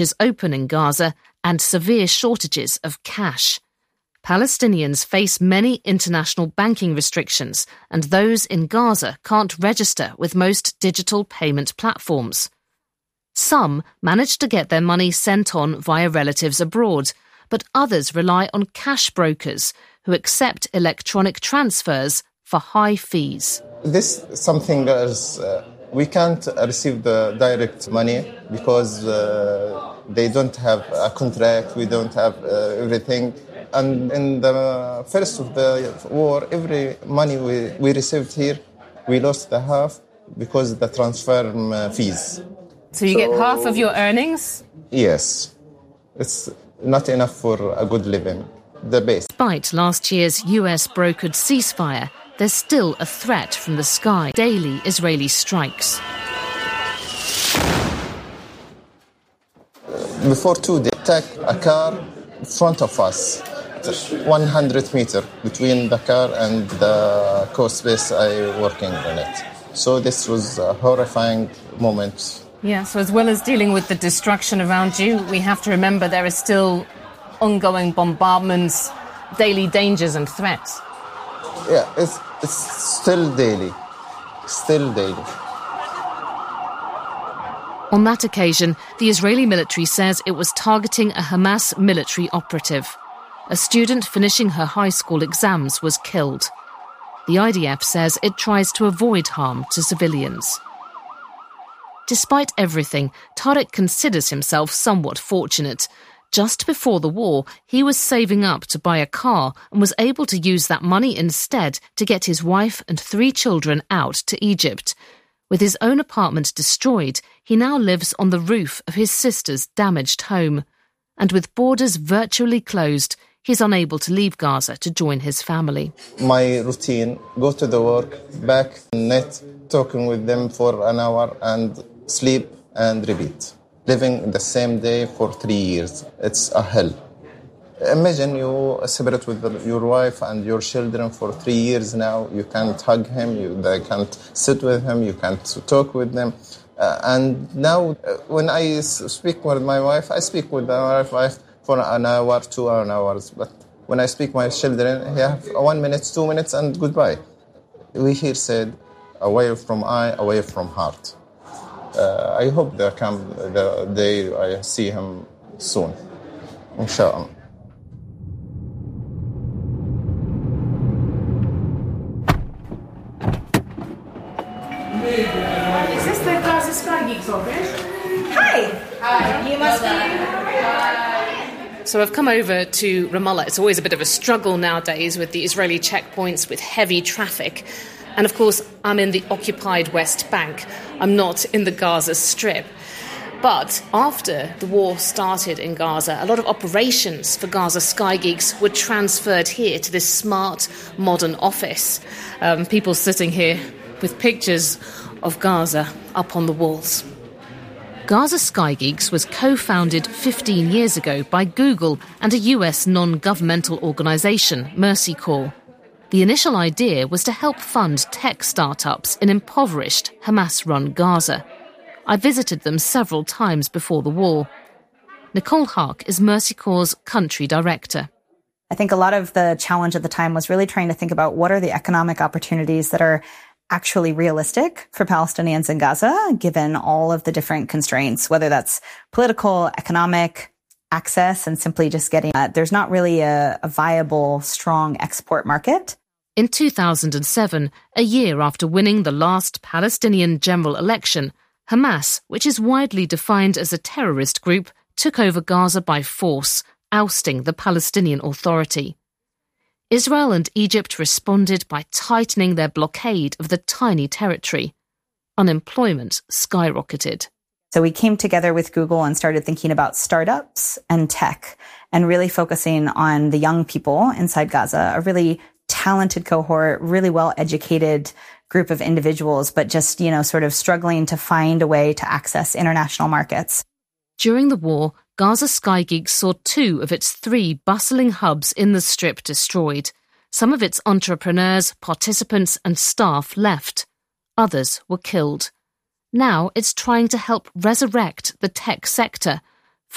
is open in Gaza and severe shortages of cash. Palestinians face many international banking restrictions, and those in Gaza can't register with most digital payment platforms. Some manage to get their money sent on via relatives abroad, but others rely on cash brokers who accept electronic transfers for high fees. This something is we can't receive the direct money because they don't have a contract, we don't have everything. And in the first of the war, every money we received here, we lost the half because of the transfer fees. So you get half of your earnings? Yes. It's not enough for a good living. The base. Despite last year's US-brokered ceasefire, there's still a threat from the sky. Daily Israeli strikes. Before 2 they attacked a car in front of us. 100 meters between the car and the coast base I working on it. So this was a horrifying moment. Yeah, so as well as dealing with the destruction around you, we have to remember there is still ongoing bombardments, daily dangers and threats. Yeah, it's still daily. Still daily. On that occasion, the Israeli military says it was targeting a Hamas military operative. A student finishing her high school exams was killed. The IDF says it tries to avoid harm to civilians. Despite everything, Tariq considers himself somewhat fortunate. Just before the war, he was saving up to buy a car and was able to use that money instead to get his wife and 3 children out to Egypt. With his own apartment destroyed, he now lives on the roof of his sister's damaged home. And with borders virtually closed, he's unable to leave Gaza to join his family. My routine, go to the work, back, net, talking with them for an hour and sleep and repeat. Living the same day for 3 years. It's a hell. Imagine you separate with your wife and your children for 3 years now. You can't hug him, they can't sit with him, you can't talk with them. And now when I speak with my wife, I speak with my wife for an hour, 2 hours. But when I speak with my children, they have 1 minute, 2 minutes and goodbye. We here said, away from eye, away from heart. I hope there come the day I see him soon, inshallah. Is this the Gaza Sky Geeks office? Hi. You must be. So I've come over to Ramallah. It's always a bit of a struggle nowadays with the Israeli checkpoints, with heavy traffic. And of course, I'm in the occupied West Bank. I'm not in the Gaza Strip. But after the war started in Gaza, a lot of operations for Gaza Sky Geeks were transferred here to this smart, modern office. People sitting here with pictures of Gaza up on the walls. Gaza Sky Geeks was co-founded 15 years ago by Google and a US non-governmental organisation, Mercy Corps. The initial idea was to help fund tech startups in impoverished Hamas-run Gaza. I visited them several times before the war. Nicole Hark is Mercy Corps' country director. I think a lot of the challenge at the time was really trying to think about what are the economic opportunities that are actually realistic for Palestinians in Gaza, given all of the different constraints, whether that's political, economic, access, and simply just getting, there's not really a viable, strong export market. In 2007, a year after winning the last Palestinian general election, Hamas, which is widely defined as a terrorist group, took over Gaza by force, ousting the Palestinian Authority. Israel and Egypt responded by tightening their blockade of the tiny territory. Unemployment skyrocketed. So we came together with Google and started thinking about startups and tech and really focusing on the young people inside Gaza, a really talented cohort, really well-educated group of individuals, but just, sort of struggling to find a way to access international markets. During the war, Gaza Sky Geeks saw 2 of its 3 bustling hubs in the Strip destroyed. Some of its entrepreneurs, participants and staff left. Others were killed. Now it's trying to help resurrect the tech sector